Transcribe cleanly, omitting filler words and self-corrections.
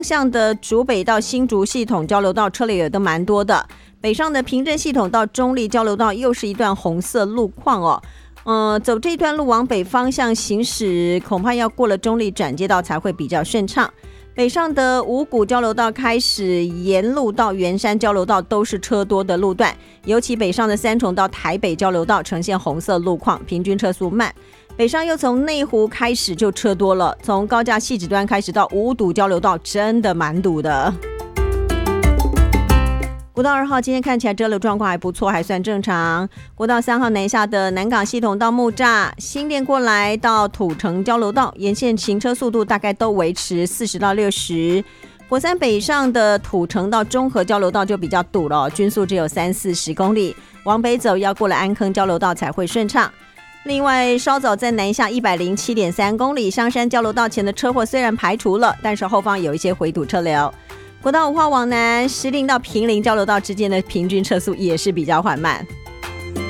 向的竹北到新竹系统交流道车流也都蛮多的，北上的平镇系统到中立交流道又是一段红色路况哦。走这段路往北方向行驶，恐怕要过了中立转接道才会比较顺畅。北上的五股交流道开始沿路到圆山交流道都是车多的路段，尤其北上的三重到台北交流道呈现红色路况，平均车速慢。北上又从内湖开始就车多了，从高架汐止端开始到五堵交流道真的蛮堵的。国道2号今天看起来车流状况还不错，还算正常。国道3号南下的南港系统到木栅，新店过来到土城交流道，沿线行车速度大概都维持40到60。火山北上的土城到中和交流道就比较堵了，均速只有30-40公里，往北走要过了安坑交流道才会顺畅。另外稍早在南下 107.3 公里香山交流道前的车祸虽然排除了，但是后方有一些回堵车流。国道5号往南，石碇到平林交流道之间的平均车速也是比较缓慢。